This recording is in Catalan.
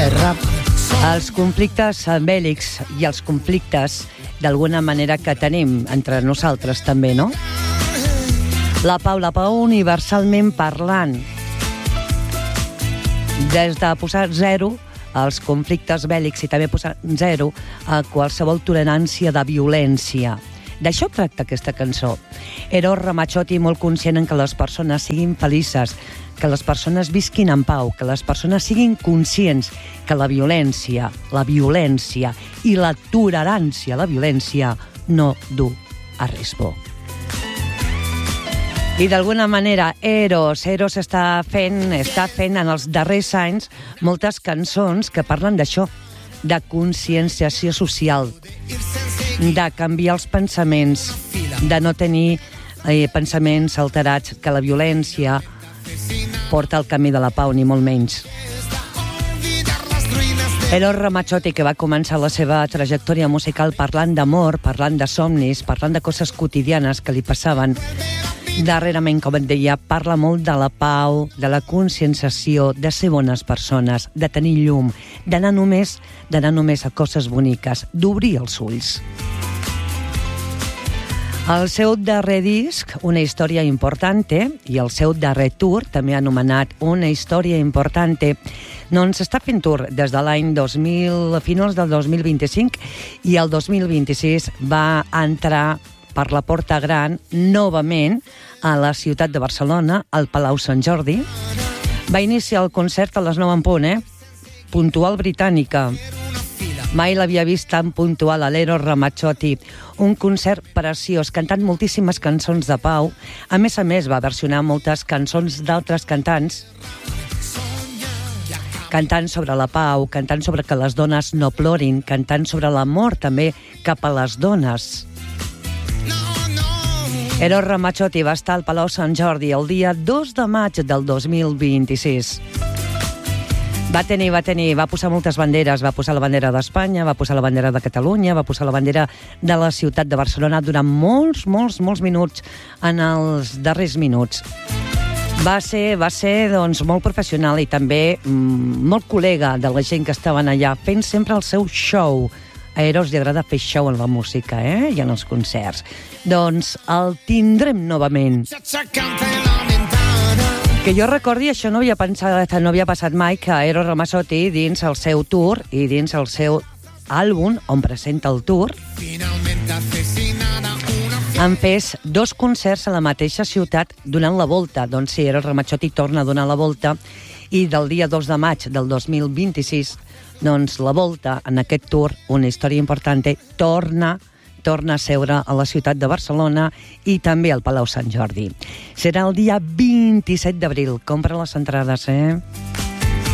terra. Els conflictes bèl·lics i els conflictes d'alguna manera que tenim entre nosaltres també, no? La pau universalment parlant. Des de posar zero als conflictes bèl·lics i també posar zero a qualsevol tolerància de violència. D'això tracta aquesta cançó. Eros Ramazzotti molt conscient en que les persones siguin felices, que les persones visquin en pau, que les persones siguin conscients que la violència i la tolerància a la violència no du a res bo. I d'alguna manera Eros està fent en els darrers anys moltes cançons que parlen d'això, de conscienciació social, de canviar els pensaments, de no tenir pensaments alterats, que la violència porta al camí de la pau, ni molt menys. Eros Ramazzotti, que va començar la seva trajectòria musical parlant d'amor, parlant de somnis, parlant de coses quotidianes que li passaven, darrerament, com et deia, parla molt de la pau, de la conscienciació, de ser bones persones, de tenir llum, d'anar només a coses boniques, d'obrir els ulls. El seu darrer disc, Una història importante, i el seu darrer tour, també anomenat Una història importante, doncs està fent tour des de l'any 2000, finals del 2025, i el 2026 va entrar per la Porta Gran novament a la ciutat de Barcelona, al Palau Sant Jordi. Va iniciar el concert a les 9 en punt, puntual britànica. Mai l'havia vist tan puntual a l'Eros Ramazzotti. Un concert preciós, cantant moltíssimes cançons de pau. A més, va versionar moltes cançons d'altres cantants, cantant sobre la pau, cantant sobre que les dones no plorin, cantant sobre l'amor també cap a les dones. Eros Ramazzotti va estar al Palau Sant Jordi el dia 2 de maig del 2026. Va posar moltes banderes, va posar la bandera d'Espanya, va posar la bandera de Catalunya, va posar la bandera de la ciutat de Barcelona durant molts minuts, en els darrers minuts. Va ser doncs, molt professional i també molt col·lega de la gent que estaven allà, fent sempre el seu show. A Eros li agrada fer show en la música, i en els concerts. Doncs el tindrem novament. Que jo recordi, això no havia passat mai, que Eros Ramazzotti, dins el seu tour i dins el seu àlbum, on presenta el tour, en fes 2 concerts a la mateixa ciutat donant la volta. Doncs sí, Eros Ramazzotti torna a donar la volta, i del dia 2 de maig del 2026, doncs la volta en aquest tour, Una història importante, torna a seure a la ciutat de Barcelona i també al Palau Sant Jordi. Serà el dia 27 d'abril. Compra les entrades,